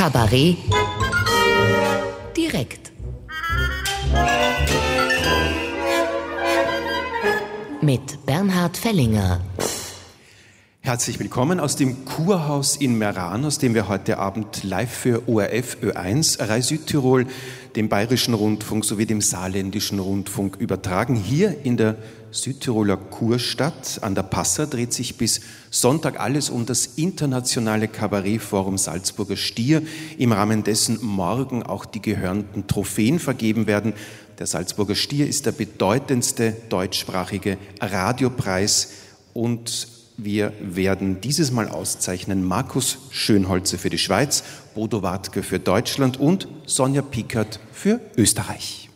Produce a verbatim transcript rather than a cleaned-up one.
Kabarett direkt. Mit Bernhard Fellinger. Herzlich willkommen aus dem Kurhaus in Meran, aus dem wir heute Abend live für O R F Ö eins, Rai Südtirol, dem Bayerischen Rundfunk sowie dem Saarländischen Rundfunk übertragen. Hier in der Südtiroler Kurstadt an der Passa dreht sich bis Sonntag alles um das internationale Kabarettforum Salzburger Stier, im Rahmen dessen morgen auch die gehörnten Trophäen vergeben werden. Der Salzburger Stier ist der bedeutendste deutschsprachige Radiopreis und wir werden dieses Mal auszeichnen Markus Schönholze für die Schweiz, Bodo Wartke für Deutschland und Sonja Pickert für Österreich.